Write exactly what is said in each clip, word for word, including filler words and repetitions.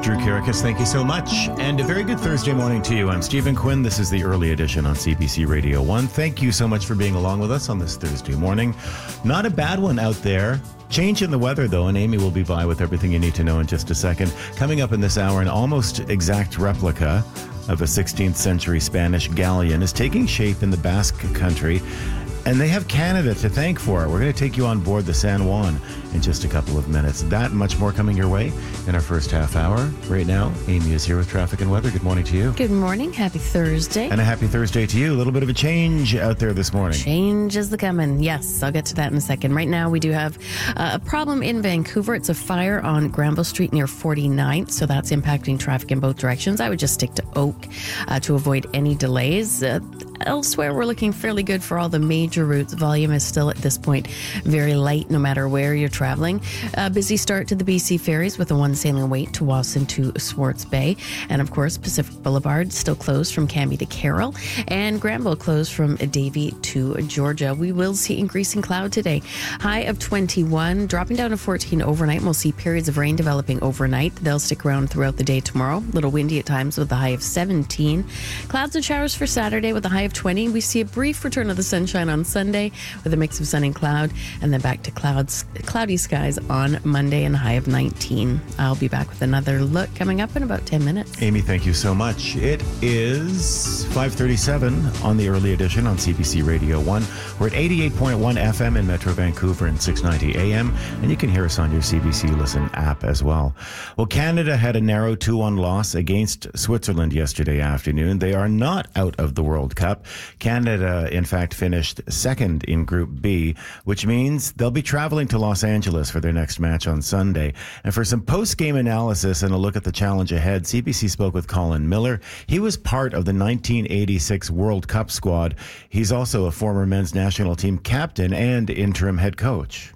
Drew Karakis, thank you so much. And a very good Thursday morning to you. I'm Stephen Quinn. This is the early edition on C B C Radio one. Thank you so much for being along with us on this Thursday morning. Not a bad one out there. Change in the weather, though, and Amy will be by with everything you need to know in just a second. Coming up in this hour, an almost exact replica of a sixteenth century Spanish galleon is taking shape in the Basque Country, and they have Canada to thank for it. We're going to take you on board the San Juan in just a couple of minutes. That and much more coming your way in our first half hour. Right now, Amy is here with traffic and weather. Good morning to you. Good morning. Happy Thursday. And a happy Thursday to you. A little bit of a change out there this morning. Change is the coming. Yes, I'll get to that in a second. Right now, we do have uh, a problem in Vancouver. It's a fire on Granville Street near forty-ninth, so that's impacting traffic in both directions. I would just stick to Oak uh, to avoid any delays. Uh, Elsewhere, we're looking fairly good for all the major routes. Volume is still at this point very light, no matter where you're traveling. A busy start to the B C ferries with a one sailing wait to Wasson to Swartz Bay. And of course, Pacific Boulevard still closed from Cambie to Carroll. And Granville closed from Davie to Georgia. We will see increasing cloud today. High of twenty-one, dropping down to fourteen overnight. We'll see periods of rain developing overnight. They'll stick around throughout the day tomorrow. A little windy at times with a high of seventeen. Clouds and showers for Saturday with a high of twenty. We see a brief return of the sunshine on Sunday with a mix of sun and cloud, and then back to clouds, cloudy skies on Monday and a high of nineteen. I'll be back with another look coming up in about ten minutes. Amy, thank you so much. It is five thirty-seven on the early edition on C B C Radio one. We're at eighty-eight point one F M in Metro Vancouver and six ninety A M, and you can hear us on your C B C Listen app as well. Well, Canada had a narrow two one loss against Switzerland yesterday afternoon. They are not out of the World Cup. Canada, in fact, finished second in Group B, which means they'll be traveling to Los Angeles for their next match on Sunday. And for some post-game analysis and a look at the challenge ahead, C B C spoke with Colin Miller. He was part of the nineteen eighty-six World Cup squad. He's also a former men's national team captain and interim head coach.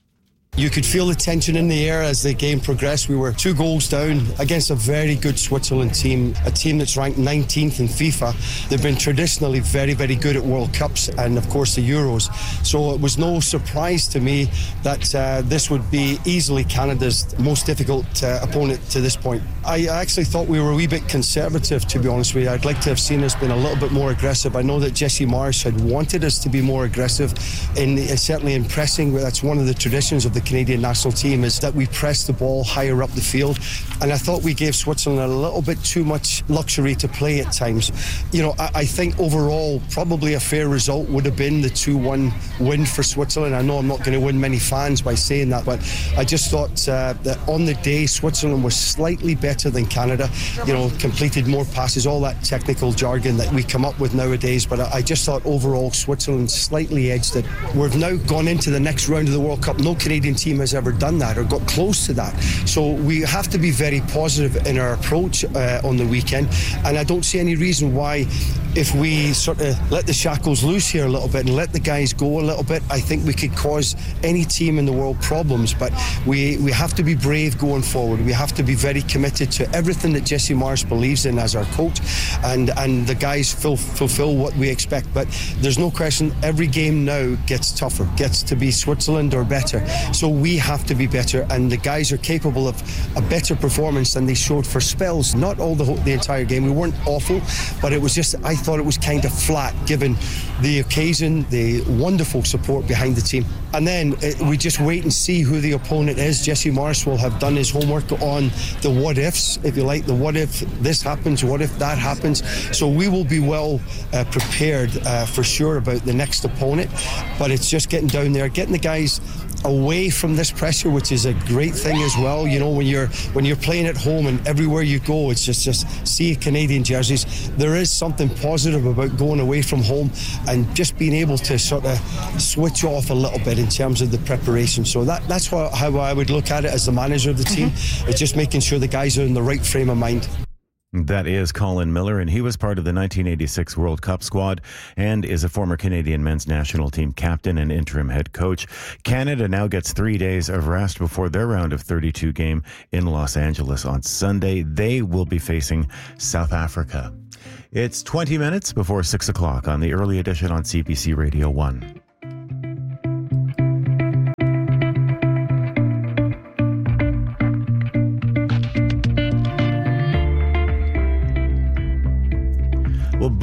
You could feel the tension in the air as the game progressed. We were two goals down against a very good Switzerland team, a team that's ranked nineteenth in FIFA. They've been traditionally very, very good at World Cups and, of course, the Euros. So it was no surprise to me that uh, this would be easily Canada's most difficult uh, opponent to this point. I actually thought we were a wee bit conservative, to be honest with you. I'd like to have seen us been a little bit more aggressive. I know that Jesse Marsh had wanted us to be more aggressive, in, in certainly in pressing. That's one of the traditions of the Canadian national team, is that we press the ball higher up the field, and I thought we gave Switzerland a little bit too much luxury to play at times. You know, I, I think overall probably a fair result would have been the two one win for Switzerland. I know I'm not going to win many fans by saying that, but I just thought uh, that on the day Switzerland was slightly better than Canada, you know, completed more passes, all that technical jargon that we come up with nowadays, but I, I just thought overall Switzerland slightly edged it. We've now gone into the next round of the World Cup. No Canadian team has ever done that or got close to that, so we have to be very positive in our approach uh, on the weekend, and I don't see any reason why, if we sort of let the shackles loose here a little bit and let the guys go a little bit, I think we could cause any team in the world problems. But we we have to be brave going forward. We have to be very committed to everything that Jesse Marsh believes in as our coach, and and the guys ful- fulfill what we expect. But there's no question, every game now gets tougher, gets to be Switzerland or better, so we have to be better, and the guys are capable of a better performance than they showed for spells. Not all the whole, the entire game. We weren't awful, but it was just, I thought it was kind of flat given the occasion, the wonderful support behind the team. And then uh, we just wait and see who the opponent is. Jesse Marsh will have done his homework on the what ifs, if you like, the what if this happens, what if that happens. So we will be well uh, prepared uh, for sure about the next opponent, but it's just getting down there, getting the guys away from this pressure, which is a great thing as well. You know, when you're when you're playing at home and everywhere you go, it's just just see Canadian jerseys. There is something positive about going away from home and just being able to sort of switch off a little bit in terms of the preparation. So that that's how, how I would look at it as the manager of the team. Mm-hmm. It's just making sure the guys are in the right frame of mind. That is Colin Miller, and he was part of the nineteen eighty-six World Cup squad and is a former Canadian men's national team captain and interim head coach. Canada now gets three days of rest before their round of thirty-two game in Los Angeles on Sunday. They will be facing South Africa. It's twenty minutes before six o'clock on the early edition on C B C Radio one.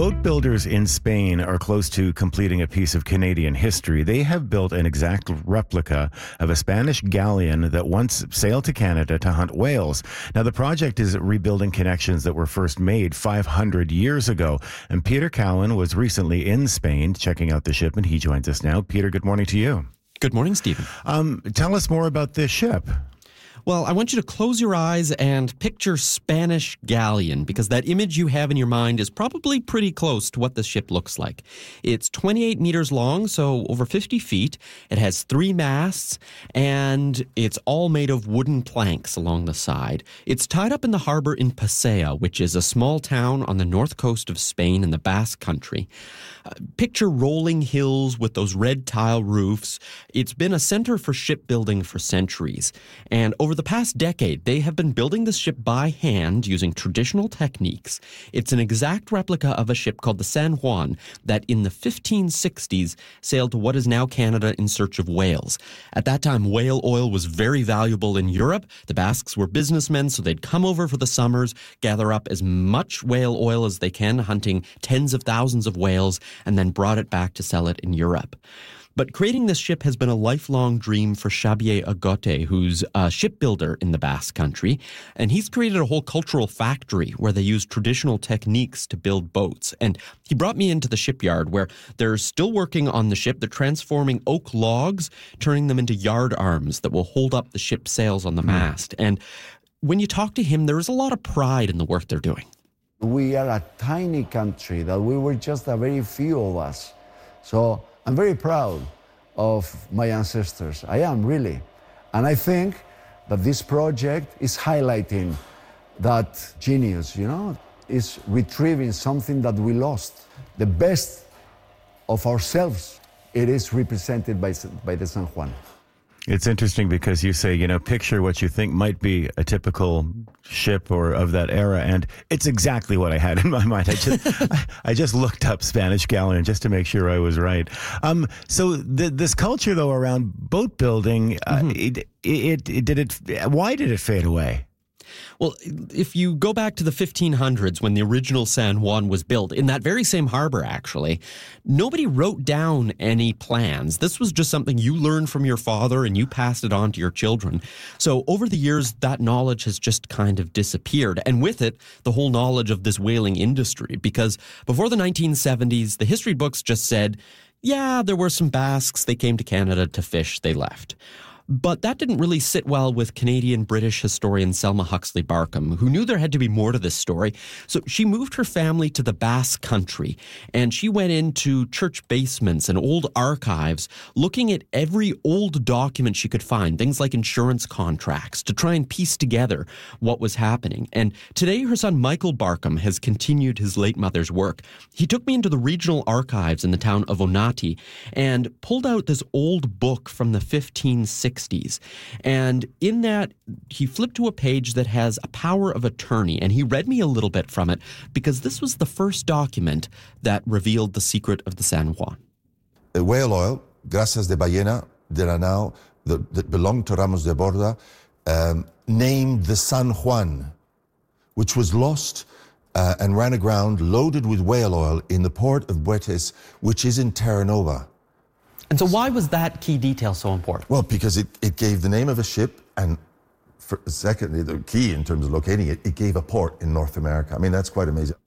boat builders in Spain are close to completing a piece of Canadian history. They have built an exact replica of a Spanish galleon that once sailed to Canada to hunt whales. Now, the project is rebuilding connections that were first made five hundred years ago. And Peter Cowan was recently in Spain checking out the ship, and he joins us now. Peter, good morning to you. Good morning, Stephen. Um, tell us more about this ship. Well, I want you to close your eyes and picture Spanish galleon, because that image you have in your mind is probably pretty close to what the ship looks like. It's twenty-eight meters long, so over fifty feet. It has three masts, and it's all made of wooden planks along the side. It's tied up in the harbor in Pasea, which is a small town on the north coast of Spain in the Basque Country. Uh, picture rolling hills with those red tile roofs. It's been a center for shipbuilding for centuries, and over the past decade, they have been building this ship by hand using traditional techniques. It's an exact replica of a ship called the San Juan that in the fifteen sixties sailed to what is now Canada in search of whales. At that time, whale oil was very valuable in Europe. The Basques were businessmen, so they'd come over for the summers, gather up as much whale oil as they can, hunting tens of thousands of whales, and then brought it back to sell it in Europe. But creating this ship has been a lifelong dream for Xavier Agote, who's a shipbuilder in the Basque Country. And he's created a whole cultural factory where they use traditional techniques to build boats. And he brought me into the shipyard where they're still working on the ship. They're transforming oak logs, turning them into yard arms that will hold up the ship's sails on the mm. mast. And when you talk to him, there is a lot of pride in the work they're doing. We are a tiny country that we were just a very few of us. So I'm very proud of my ancestors. I am, really. And I think that this project is highlighting that genius, you know, is retrieving something that we lost. The best of ourselves, it is represented by, by the San Juan. It's interesting because you say, you know, picture what you think might be a typical ship or of that era, and it's exactly what I had in my mind. I just, I just looked up Spanish galleon just to make sure I was right. Um, so the, this culture, though, around boat building, uh, mm-hmm. it, it, it did it. Why did it fade away? Well, if you go back to the fifteen hundreds when the original San Juan was built, in that very same harbor, actually, nobody wrote down any plans. This was just something you learned from your father and you passed it on to your children. So over the years, that knowledge has just kind of disappeared. And with it, the whole knowledge of this whaling industry. Because before the nineteen seventies, the history books just said, yeah, there were some Basques. They came to Canada to fish. They left. But that didn't really sit well with Canadian-British historian Selma Huxley Barkham, who knew there had to be more to this story. So she moved her family to the Basque Country, and she went into church basements and old archives, looking at every old document she could find, things like insurance contracts, to try and piece together what was happening. And today, her son Michael Barkham has continued his late mother's work. He took me into the regional archives in the town of Onati and pulled out this old book from the fifteen sixties. And in that, he flipped to a page that has a power of attorney, and he read me a little bit from it because this was the first document that revealed the secret of the San Juan. The whale oil, grasas de ballena de Ranao, that, that belonged to Ramos de Borda, um, named the San Juan, which was lost uh, and ran aground loaded with whale oil in the port of Buetes, which is in Terra Nova. And so why was that key detail so important? Well, because it, it gave the name of a ship, and for, secondly, the key in terms of locating it, it gave a port in North America. I mean, that's quite amazing.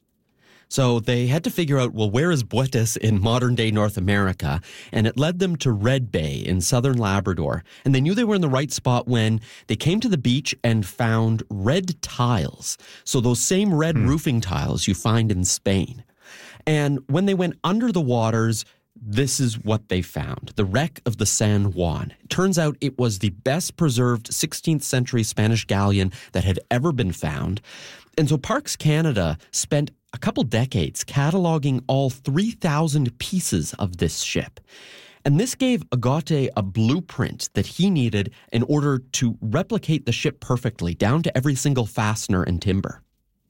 So they had to figure out, well, where is Buetes in modern-day North America? And it led them to Red Bay in southern Labrador. And they knew they were in the right spot when they came to the beach and found red tiles. So those same red hmm. roofing tiles you find in Spain. And when they went under the waters, this is what they found, the wreck of the San Juan. It turns out it was the best preserved sixteenth century Spanish galleon that had ever been found. And so Parks Canada spent a couple decades cataloging all three thousand pieces of this ship. And this gave Agote a blueprint that he needed in order to replicate the ship perfectly, down to every single fastener and timber.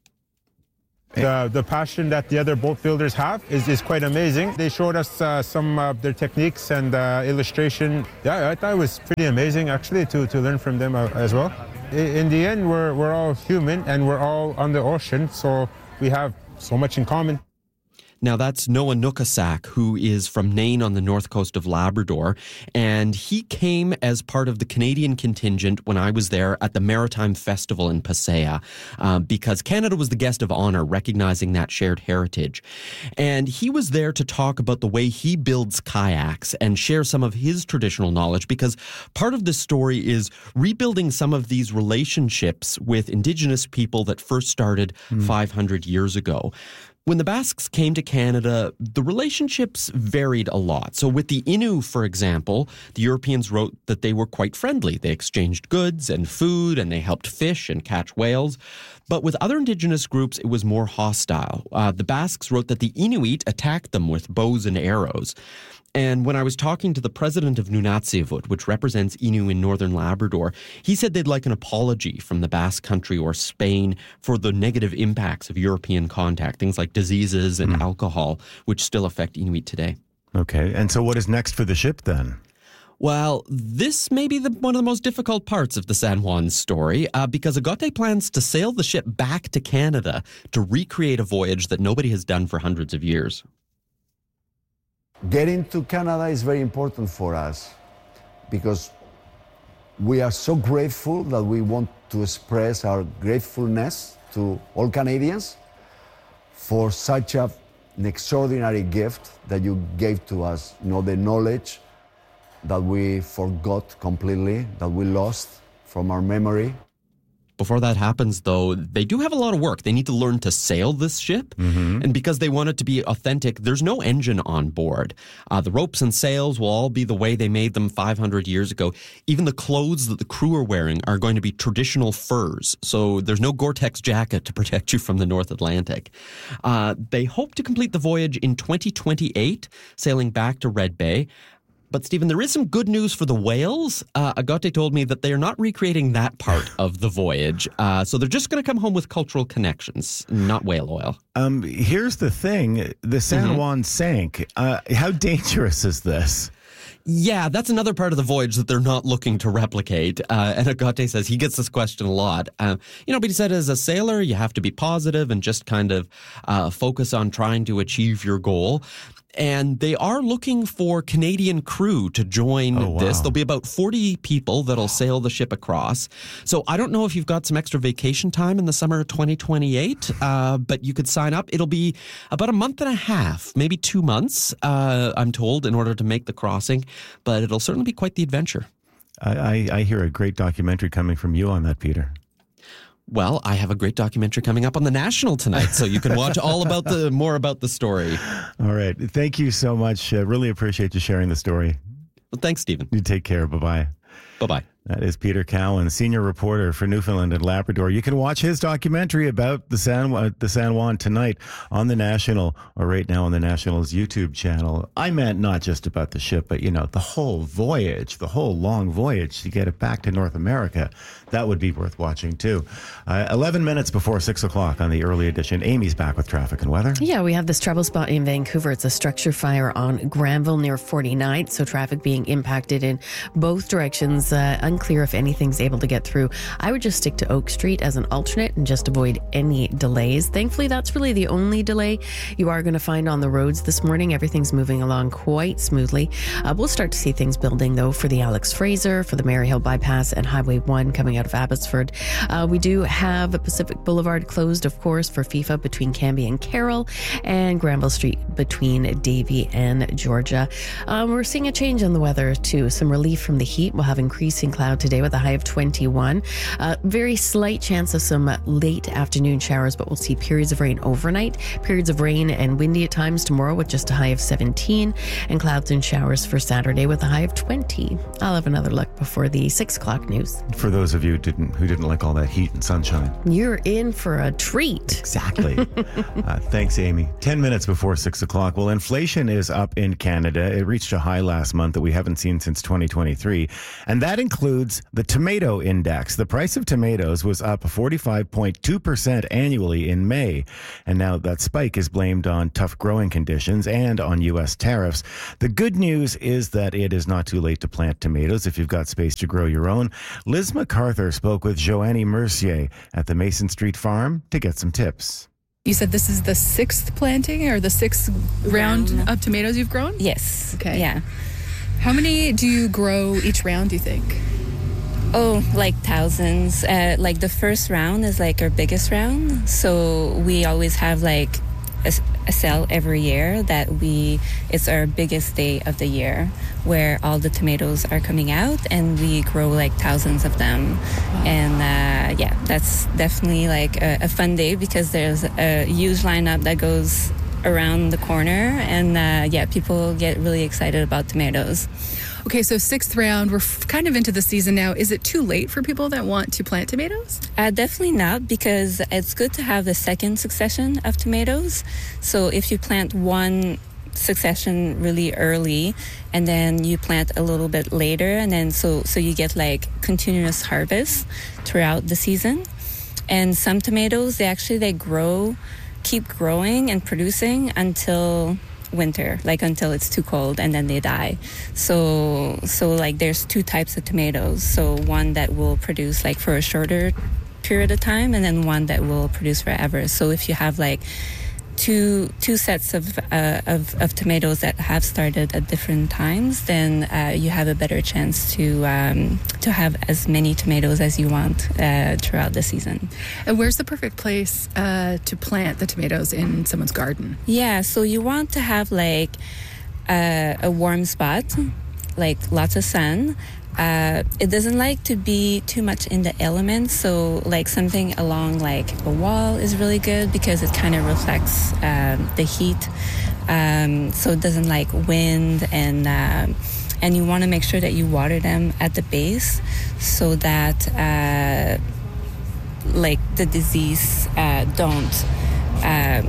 The, the passion that the other boat builders have is, is quite amazing. They showed us uh, some of their techniques and uh, illustration. Yeah, I thought it was pretty amazing, actually, to, to learn from them uh, as well. In the end, we're, we're all human and we're all on the ocean, so we have so much in common. Now, that's Noah Nukasak, who is from Nain on the north coast of Labrador, and he came as part of the Canadian contingent when I was there at the Maritime Festival in Pasaya, uh, because Canada was the guest of honor, recognizing that shared heritage. And he was there to talk about the way he builds kayaks and share some of his traditional knowledge, because part of this story is rebuilding some of these relationships with Indigenous people that first started mm. five hundred years ago. When the Basques came to Canada, the relationships varied a lot. So with the Innu, for example, the Europeans wrote that they were quite friendly. They exchanged goods and food, and they helped fish and catch whales. But with other indigenous groups, it was more hostile. Uh, the Basques wrote that the Inuit attacked them with bows and arrows. And when I was talking to the president of Nunatsiavut, which represents Innu in northern Labrador, he said they'd like an apology from the Basque Country or Spain for the negative impacts of European contact, things like diseases and mm. alcohol, which still affect Inuit today. Okay. And so what is next for the ship then? Well, this may be the, one of the most difficult parts of the San Juan story, uh, because Agote plans to sail the ship back to Canada to recreate a voyage that nobody has done for hundreds of years. Getting to Canada is very important for us because we are so grateful that we want to express our gratefulness to all Canadians for such a, an extraordinary gift that you gave to us. You know, the knowledge that we forgot completely, that we lost from our memory. Before that happens, though, they do have a lot of work. They need to learn to sail this ship. Mm-hmm. And because they want it to be authentic, there's no engine on board. Uh, the ropes and sails will all be the way they made them five hundred years ago. Even the clothes that the crew are wearing are going to be traditional furs. So there's no Gore-Tex jacket to protect you from the North Atlantic. Uh, they hope to complete the voyage in twenty twenty-eight, sailing back to Red Bay. But, Stephen, there is some good news for the whales. Uh, Agote told me that they are not recreating that part of the voyage. Uh, so they're just going to come home with cultural connections, not whale oil. Um, here's the thing. The San mm-hmm. Juan sank. Uh, how dangerous is this? Yeah, that's another part of the voyage that they're not looking to replicate. Uh, and Agote says he gets this question a lot. Uh, you know, but he said as a sailor, you have to be positive and just kind of uh, focus on trying to achieve your goal. And they are looking for Canadian crew to join oh, wow. this. There'll be about forty people that'll sail the ship across. So I don't know if you've got some extra vacation time in the summer of twenty twenty-eight, uh, but you could sign up. It'll be about a month and a half, maybe two months, uh, I'm told, in order to make the crossing. But it'll certainly be quite the adventure. I, I, I hear a great documentary coming from you on that, Peter. Well, I have a great documentary coming up on the National tonight, so you can watch all about the more about the story. All right. Thank you so much. Uh, really appreciate you sharing the story. Well, thanks, Stephen. You take care. Bye-bye. Bye-bye. That is Peter Cowan, senior reporter for Newfoundland and Labrador. You can watch his documentary about the San uh, the San Juan tonight on the National, or right now on the National's YouTube channel. I meant not just about the ship, but, you know, the whole voyage, the whole long voyage to get it back to North America. That would be worth watching, too. Uh, eleven minutes before six o'clock on the early edition. Amy's back with traffic and weather. Yeah, we have this trouble spot in Vancouver. It's a structure fire on Granville near forty-ninth, so traffic being impacted in both directions. Uh, unclear if anything's able to get through. I would just stick to Oak Street as an alternate and just avoid any delays. Thankfully, that's really the only delay you are going to find on the roads this morning. Everything's moving along quite smoothly. Uh, we'll start to see things building, though, for the Alex Fraser, for the Maryhill Bypass, and Highway one coming out of Abbotsford. Uh, we do have Pacific Boulevard closed, of course, for FIFA between Cambie and Carroll, and Granville Street between Davie and Georgia. Um, we're seeing a change in the weather, too. Some relief from the heat. We'll have increasing cloud today with a high of twenty-one. Uh, very slight chance of some late afternoon showers, but we'll see periods of rain overnight, periods of rain and windy at times tomorrow with just a high of seventeen, and clouds and showers for Saturday with a high of twenty. I'll have another look before the six o'clock news. For those of you who didn't, who didn't like all that heat and sunshine. You're in for a treat. Exactly. uh, thanks, Amy. Ten minutes before six o'clock. Well, inflation is up in Canada. It reached a high last month that we haven't seen since twenty twenty-three. And that includes the tomato index. The price of tomatoes was up forty-five point two percent annually in May. And now that spike is blamed on tough growing conditions and on U S tariffs. The good news is that it is not too late to plant tomatoes if you've got space to grow your own. Liz MacArthur spoke with Joanne Mercier at the Mason Street Farm to get some tips. You said this is the sixth planting or the sixth round Round. of tomatoes you've grown? Yes. Okay. Yeah. How many do you grow each round, do you think? Oh, like thousands. Uh, like the first round is like our biggest round. So we always have like a, a sale every year that we, it's our biggest day of the year where all the tomatoes are coming out and we grow like thousands of them. Wow. And uh, yeah, that's definitely like a, a fun day because there's a huge lineup that goes around the corner and uh, yeah, people get really excited about tomatoes. Okay, so sixth round, we're f- kind of into the season now. Is it too late for people that want to plant tomatoes? Uh, definitely not, because it's good to have the second succession of tomatoes. So if you plant one succession really early and then you plant a little bit later, and then so so you get like continuous harvest throughout the season. And some tomatoes, they actually they grow, keep growing and producing until winter, like until it's too cold, and then they die. So so like there's two types of tomatoes. So one that will produce like for a shorter period of time, and then one that will produce forever. So if you have like two two sets of uh, of, of tomatoes that have started at different times, then uh, you have a better chance to um, to have as many tomatoes as you want uh, throughout the season. And where's the perfect place uh, to plant the tomatoes in someone's garden? Yeah, so you want to have like uh, a warm spot, like lots of sun. Uh, it doesn't like to be too much in the elements, so like something along like a wall is really good because it kind of reflects um, the heat. Um, so it doesn't like wind, and um, and you want to make sure that you water them at the base so that uh, like the disease uh, don't um,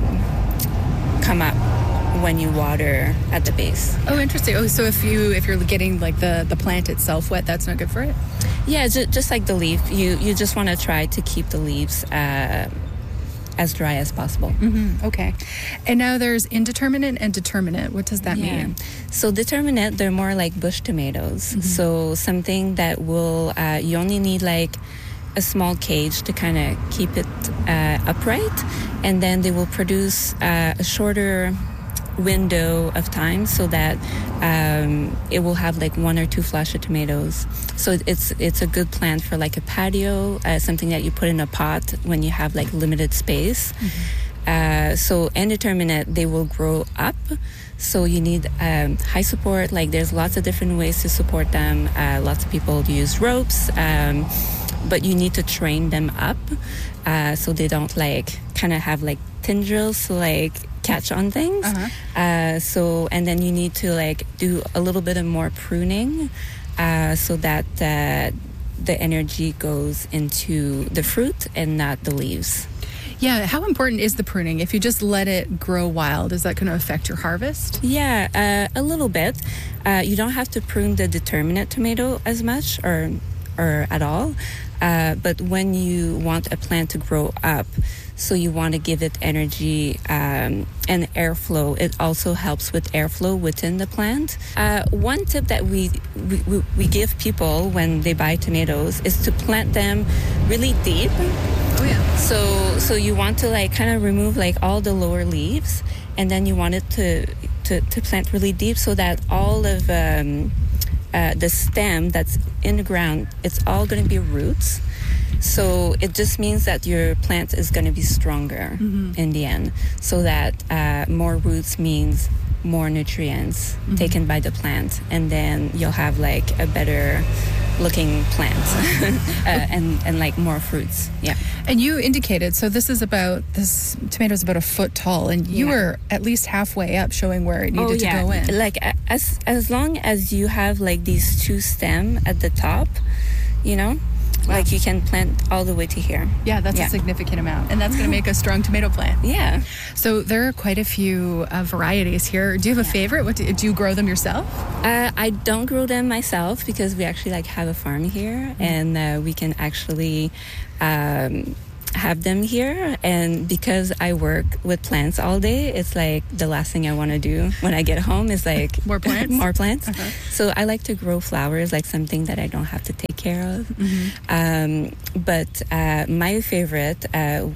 come up when you water at the base. Oh, interesting. Oh, so if you if you're getting like the, the plant itself wet, that's not good for it? Yeah, ju- just like the leaf, you you just want to try to keep the leaves uh, as dry as possible. Mm-hmm. Okay. And now there's indeterminate and determinate. What does that Yeah. mean? So determinate, they're more like bush tomatoes. Mm-hmm. So something that will uh, you only need like a small cage to kind of keep it uh, upright, and then they will produce uh, a shorter window of time so that um, it will have like one or two flush of tomatoes. So it's it's a good plant for like a patio, uh, something that you put in a pot when you have like limited space. Mm-hmm. Uh, so indeterminate, they will grow up. So you need um, high support. Like there's lots of different ways to support them. Uh, lots of people use ropes, um, but you need to train them up uh, so they don't like kind of have like tendrils to like catch on things. Uh-huh. Uh, so and then you need to like do a little bit of more pruning uh, so that uh, the energy goes into the fruit and not the leaves. Yeah, how important is the pruning? If you just let it grow wild, is that going to affect your harvest? Yeah, uh, a little bit. Uh, you don't have to prune the determinate tomato as much or or at all. Uh, but when you want a plant to grow up, so you want to give it energy um, and airflow. It also helps with airflow within the plant. Uh, one tip that we, we we give people when they buy tomatoes is to plant them really deep. Oh yeah. So so you want to like kind of remove like all the lower leaves, and then you want it to to, to plant really deep so that all of um, uh, the stem that's in the ground, it's all going to be roots. So it just means that your plant is going to be stronger mm-hmm. in the end. So that uh, more roots means more nutrients mm-hmm. taken by the plant, and then you'll have like a better looking plant uh, and and like more fruits. Yeah. And you indicated, so this is about this tomato is about a foot tall, and you yeah. were at least halfway up, showing where it needed oh, yeah. to go in. Like as as long as you have like these two stem at the top, you know. Wow. Like you can plant all the way to here. Yeah, that's yeah. a significant amount. And that's going to make a strong tomato plant. Yeah. So there are quite a few uh, varieties here. Do you have a yeah. favorite? What do, do you grow them yourself? Uh, I don't grow them myself because we actually like have a farm here mm-hmm. and uh, we can actually um, have them here. And because I work with plants all day, it's like the last thing I want to do when I get home is like more plants. more plants. Uh-huh. So I like to grow flowers, like something that I don't have to take care of. Mm-hmm. Um, but uh, my favorite uh,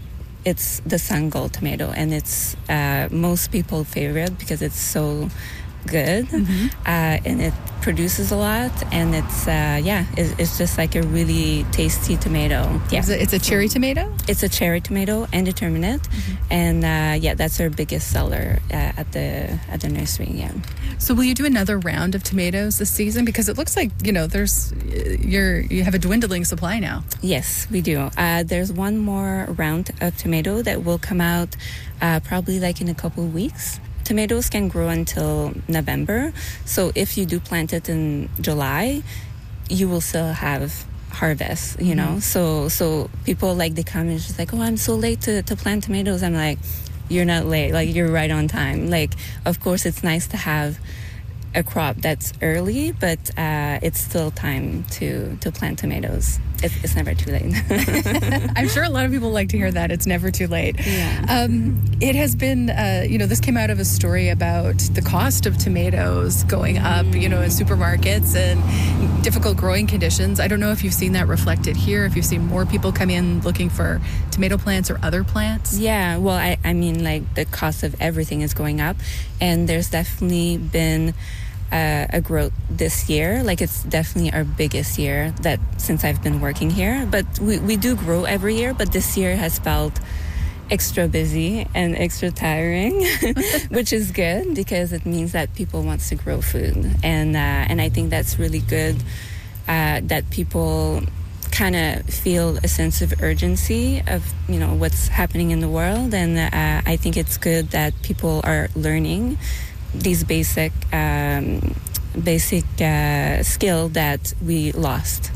it's the Sun Gold tomato, and it's uh, most people's favorite because it's so good, mm-hmm. uh, and it produces a lot, and it's uh, yeah, it, it's just like a really tasty tomato. Yeah, Is it, it's a cherry tomato. It's a cherry tomato, indeterminate, mm-hmm. and uh, yeah, that's our biggest seller uh, at the at the nursery. Yeah. So will you do another round of tomatoes this season? Because it looks like you know there's you're you have a dwindling supply now. Yes, we do. Uh, there's one more round of tomato that will come out uh, probably like in a couple of weeks. Tomatoes can grow until November, so if you do plant it in July, you will still have harvest, you know. Mm-hmm. So so people like they come and just like, oh, I'm so late to, to plant tomatoes. I'm like, you're not late, like you're right on time. Like, of course, it's nice to have a crop that's early, but uh, it's still time to, to plant tomatoes. It's, it's never too late. I'm sure a lot of people like to hear that. It's never too late. Yeah. Um, it has been, uh, you know, this came out of a story about the cost of tomatoes going up, you know, in supermarkets and difficult growing conditions. I don't know if you've seen that reflected here, if you've seen more people come in looking for tomato plants or other plants. Yeah, well, I, I mean, like the cost of everything is going up, and there's definitely been Uh, a growth this year. Like it's definitely our biggest year that since I've been working here. But we, we do grow every year, but this year has felt extra busy and extra tiring, which is good because it means that people want to grow food. And, uh, and I think that's really good uh, that people kind of feel a sense of urgency of, you know, what's happening in the world. And uh, I think it's good that people are learning these basic um, basic uh, skill that we lost.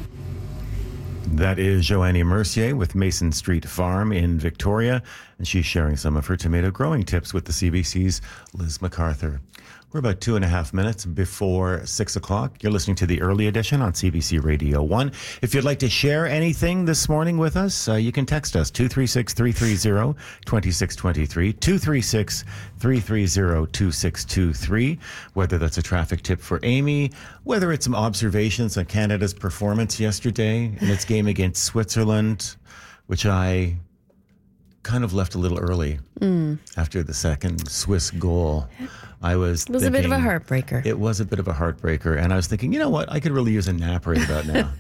That is Joanne Mercier with Mason Street Farm in Victoria, and she's sharing some of her tomato growing tips with the C B C's Liz MacArthur. We're about two and a half minutes before six o'clock. You're listening to the early edition on C B C Radio one. If you'd like to share anything this morning with us, uh, you can text us two three six, three three zero, two six two three, two three six, three three zero, two six two three. Whether that's a traffic tip for Amy, whether it's some observations on Canada's performance yesterday in its game against Switzerland, which I kind of left a little early mm. after the second Swiss goal. I was It was thinking, a bit of a heartbreaker. It was a bit of a heartbreaker. And I was thinking, you know what? I could really use a nap right about now.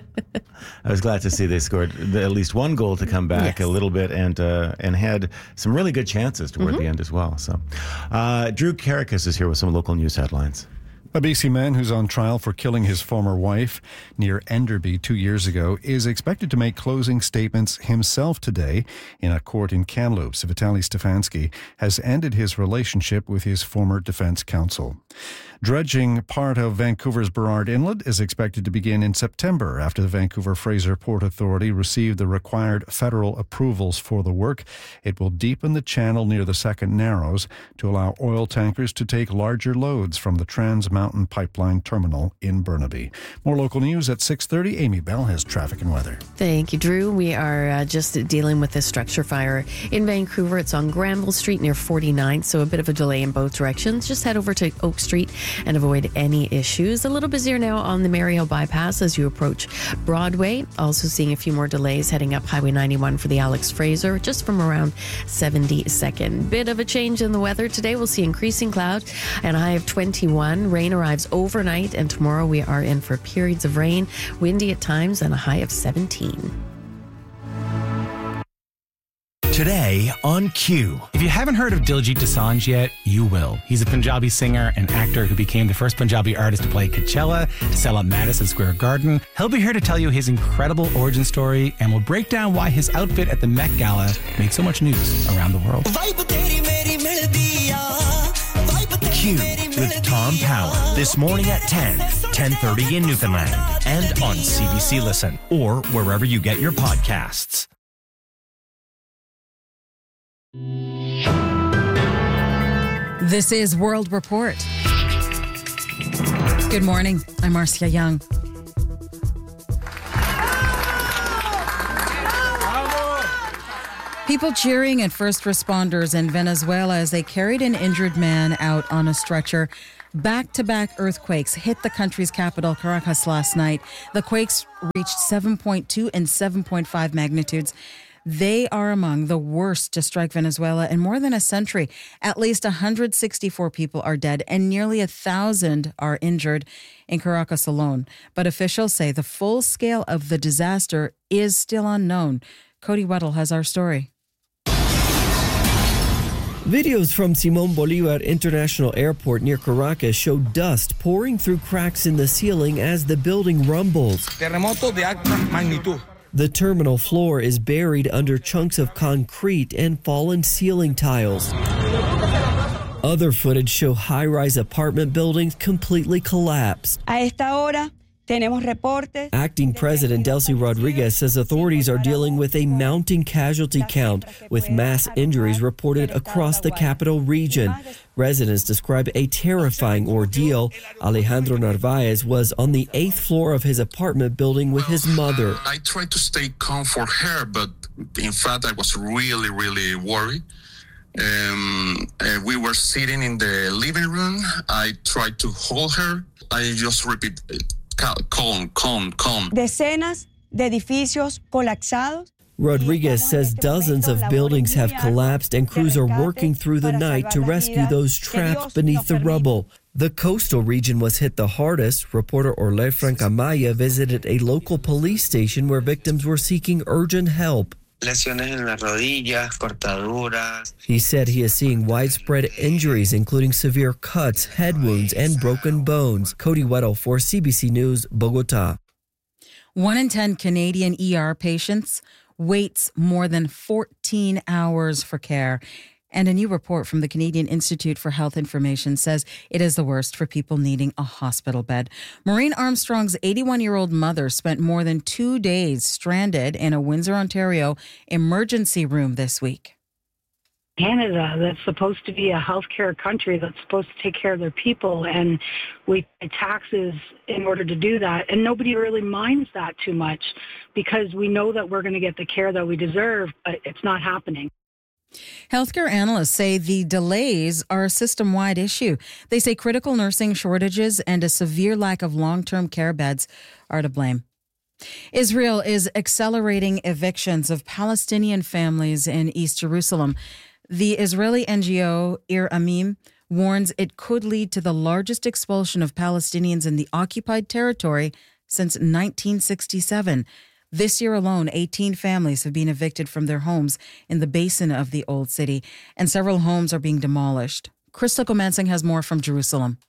I was glad to see they scored the, at least one goal to come back yes. a little bit and uh, and had some really good chances toward mm-hmm. the end as well. So, uh, Drew Karakas is here with some local news headlines. A B C man who's on trial for killing his former wife near Enderby two years ago is expected to make closing statements himself today in a court in Kamloops. Vitaly Stefanski has ended his relationship with his former defense counsel. Dredging part of Vancouver's Burrard Inlet is expected to begin in September after the Vancouver Fraser Port Authority received the required federal approvals for the work. It will deepen the channel near the Second Narrows to allow oil tankers to take larger loads from the Trans Mountain Pipeline Terminal in Burnaby. More local news at six thirty. Amy Bell has traffic and weather. Thank you, Drew. We are uh, just dealing with this structure fire in Vancouver. It's on Granville Street near forty-ninth, so a bit of a delay in both directions. Just head over to Oak Street and avoid any issues. A little busier now on the Maryhill bypass as you approach Broadway. Also seeing a few more delays heading up Highway ninety-one for the Alex Fraser, just from around seventy-second. Bit of a change in the weather today. We'll see increasing clouds and a high of twenty-one. Rain arrives overnight, and tomorrow we are in for periods of rain, windy at times, and a high of seventeen. Today on Q. If you haven't heard of Diljit Dosanjh yet, you will. He's a Punjabi singer and actor who became the first Punjabi artist to play Coachella, to sell out Madison Square Garden. He'll be here to tell you his incredible origin story, and we'll break down why his outfit at the Met Gala made so much news around the world. Q with Tom Power this morning at ten, ten thirty in Newfoundland, and on C B C Listen or wherever you get your podcasts. This is World Report. Good morning. I'm Marcia Young. People cheering at first responders in Venezuela as they carried an injured man out on a stretcher. Back-to-back earthquakes hit the country's capital, Caracas, last night. The quakes reached seven point two and seven point five magnitudes. They are among the worst to strike Venezuela in more than a century. At least one hundred sixty-four people are dead and nearly one thousand are injured in Caracas alone. But officials say the full scale of the disaster is still unknown. Cody Weddle has our story. Videos from Simón Bolívar International Airport near Caracas show dust pouring through cracks in the ceiling as the building rumbles. Terremoto de alta magnitud. The terminal floor is buried under chunks of concrete and fallen ceiling tiles. Other footage show high-rise apartment buildings completely collapsed. A esta hora tenemos reportes. Acting President Delcy Rodriguez says authorities are dealing with a mounting casualty count, with mass injuries reported across the capital region. Residents describe a terrifying ordeal. Alejandro Narvaez was on the eighth floor of his apartment building with his mother. I tried to stay calm for her, but in fact, I was really, really worried. Um, uh, we were sitting in the living room. I tried to hold her. I just repeat, calm, calm, calm. Decenas de edificios colapsados. Rodriguez says dozens of buildings have collapsed and crews are working through the night to rescue those trapped beneath the rubble. The coastal region was hit the hardest. Reporter Orle Francamaya visited a local police station where victims were seeking urgent help. Lesiones en las rodillas, cortaduras. He said he is seeing widespread injuries, including severe cuts, head wounds, and broken bones. Cody Weddle for C B C News, Bogota. One in ten Canadian E R patients waits more than fourteen hours for care. And a new report from the Canadian Institute for Health Information says it is the worst for people needing a hospital bed. Maureen Armstrong's eighty-one-year-old mother spent more than two days stranded in a Windsor, Ontario emergency room this week. Canada, that's supposed to be a healthcare country that's supposed to take care of their people, and we pay taxes in order to do that. And nobody really minds that too much because we know that we're going to get the care that we deserve, but it's not happening. Healthcare analysts say the delays are a system-wide issue. They say critical nursing shortages and a severe lack of long-term care beds are to blame. Israel is accelerating evictions of Palestinian families in East Jerusalem. The Israeli N G O Ir Amim warns it could lead to the largest expulsion of Palestinians in the occupied territory since nineteen sixty-seven. This year alone, eighteen families have been evicted from their homes in the basin of the Old City, and several homes are being demolished. Crystal Gomansing has more from Jerusalem.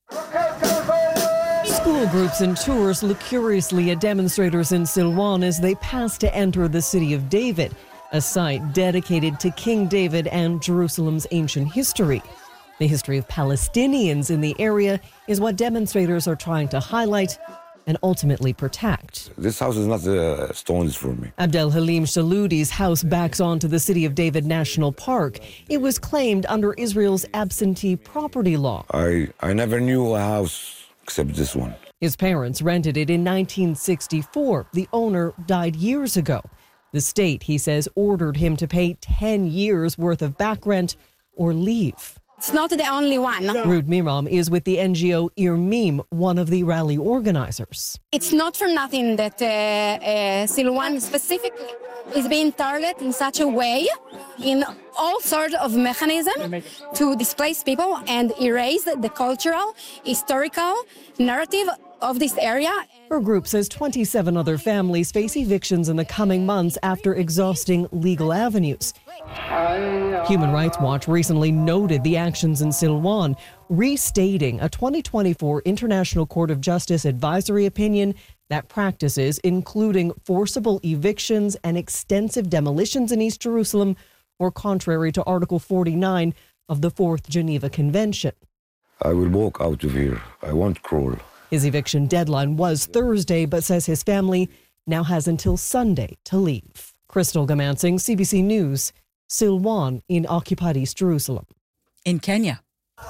School groups and tours look curiously at demonstrators in Silwan as they pass to enter the city of David, a site dedicated to King David and Jerusalem's ancient history. The history of Palestinians in the area is what demonstrators are trying to highlight and ultimately protect. This house is not uh, stones for me. Abdel Halim Shaloudi's house backs onto the City of David National Park. It was claimed under Israel's absentee property law. I, I never knew a house except this one. His parents rented it in nineteen sixty-four. The owner died years ago. The state, he says, ordered him to pay ten years worth of back rent or leave. It's not the only one. Ruth Miram is with the N G O Ir Mim, one of the rally organizers. It's not for nothing that uh, uh, Silwan specifically is being targeted in such a way, in all sorts of mechanism to displace people and erase the cultural, historical narrative of this area. Her group says twenty-seven other families face evictions in the coming months after exhausting legal avenues. Human Rights Watch recently noted the actions in Silwan, restating a twenty twenty-four International Court of Justice advisory opinion that practices, including forcible evictions and extensive demolitions in East Jerusalem, were contrary to Article forty-nine of the Fourth Geneva Convention. I will walk out of here. I won't crawl. His eviction deadline was Thursday, but says his family now has until Sunday to leave. Crystal Gomansing, C B C News, Silwan in occupied East Jerusalem. In Kenya,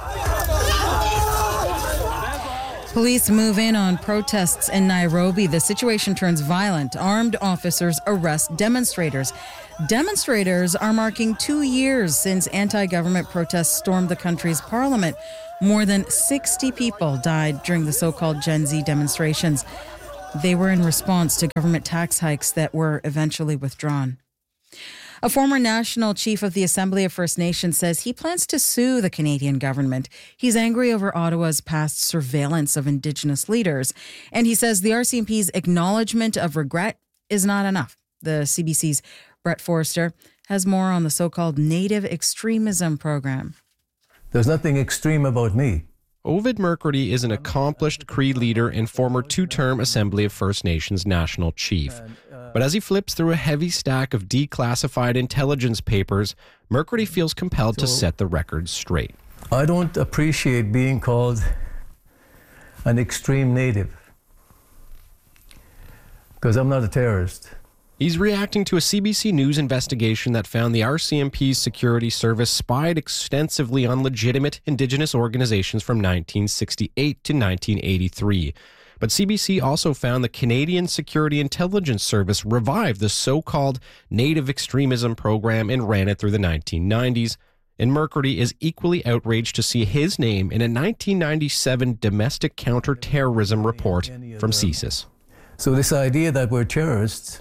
police move in on protests in Nairobi. The situation turns violent. Armed officers arrest demonstrators. Demonstrators are marking two years since anti-government protests stormed the country's parliament. More than sixty people died during the so-called Gen Z demonstrations. They were in response to government tax hikes that were eventually withdrawn. A former national chief of the Assembly of First Nations says he plans to sue the Canadian government. He's angry over Ottawa's past surveillance of Indigenous leaders. And he says the R C M P's acknowledgement of regret is not enough. The C B C's Brett Forster has more on the so-called Native Extremism program. There's nothing extreme about me. Ovid McCurdy is an accomplished Cree leader and former two-term Assembly of First Nations national chief. But as he flips through a heavy stack of declassified intelligence papers, McCurdy feels compelled to set the record straight. I don't appreciate being called an extreme native because I'm not a terrorist. He's reacting to a C B C News investigation that found the R C M P's security service spied extensively on legitimate Indigenous organizations from nineteen sixty-eight to nineteen eighty-three. But C B C also found the Canadian Security Intelligence Service revived the so-called Native Extremism program and ran it through the nineteen nineties. And McCurdy is equally outraged to see his name in a nineteen ninety-seven domestic counterterrorism report from C S I S. So this idea that we're terrorists,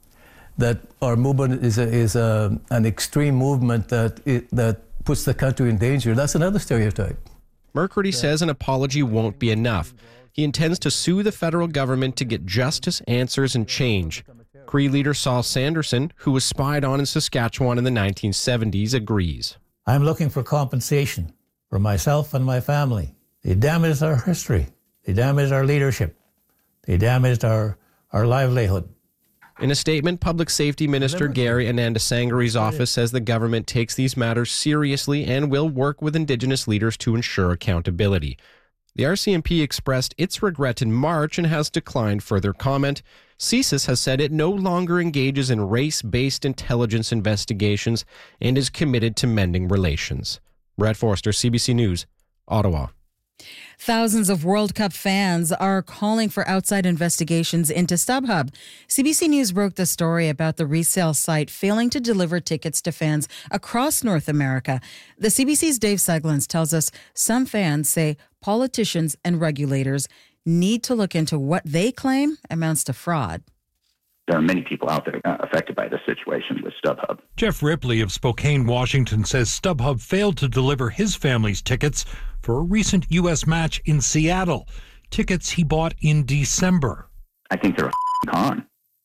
that our movement is a, is a, an extreme movement that it, that puts the country in danger, that's another stereotype. McCurdy says an apology won't be enough. He intends to sue the federal government to get justice, answers, and change. Cree leader Saul Sanderson, who was spied on in Saskatchewan in the nineteen seventies, agrees. I'm looking for compensation for myself and my family. They damaged our history. They damaged our leadership. They damaged our, our livelihood. In a statement, Public Safety Minister Gary Anandasangari's office says the government takes these matters seriously and will work with Indigenous leaders to ensure accountability. The R C M P expressed its regret in March and has declined further comment. C S I S has said it no longer engages in race-based intelligence investigations and is committed to mending relations. Brett Forster, C B C News, Ottawa. Thousands of World Cup fans are calling for outside investigations into StubHub. C B C News broke the story about the resale site failing to deliver tickets to fans across North America. The C B C's Dave Seglins tells us some fans say politicians and regulators need to look into what they claim amounts to fraud. There are many people out there uh, affected by this situation with StubHub. Jeff Ripley of Spokane, Washington, says StubHub failed to deliver his family's tickets for a recent U S match in Seattle. Tickets he bought in December. I think they're a con.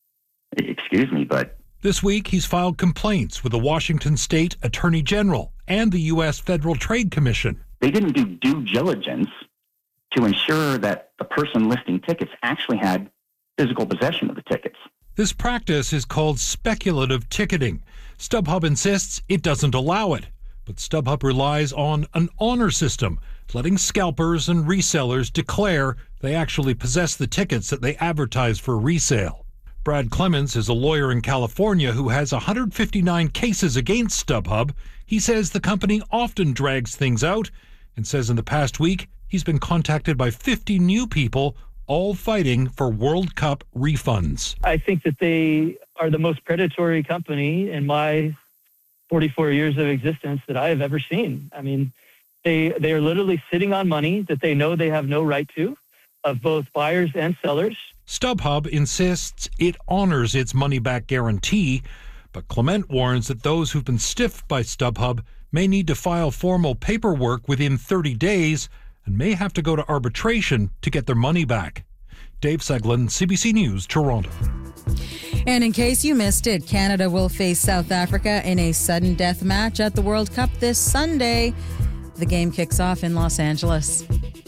Excuse me, but... This week, he's filed complaints with the Washington State Attorney General and the U S Federal Trade Commission. They didn't do due diligence to ensure that the person listing tickets actually had physical possession of the tickets. This practice is called speculative ticketing. StubHub insists it doesn't allow it, but StubHub relies on an honor system, letting scalpers and resellers declare they actually possess the tickets that they advertise for resale. Brad Clemens is a lawyer in California who has one hundred fifty-nine cases against StubHub. He says the company often drags things out and says in the past week he's been contacted by fifty new people, all fighting for World Cup refunds. I think that they are the most predatory company in my forty-four years of existence that I have ever seen. I mean, they they are literally sitting on money that they know they have no right to, of both buyers and sellers. StubHub insists it honors its money-back guarantee, but Clement warns that those who've been stiffed by StubHub may need to file formal paperwork within thirty days and may have to go to arbitration to get their money back. Dave Seglin, C B C News, Toronto. And in case you missed it, Canada will face South Africa in a sudden death match at the World Cup this Sunday. The game kicks off in Los Angeles.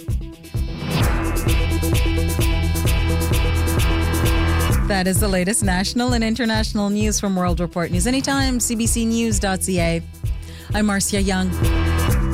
That is the latest national and international news from World Report News Anytime, c b c news dot c a. I'm Marcia Young.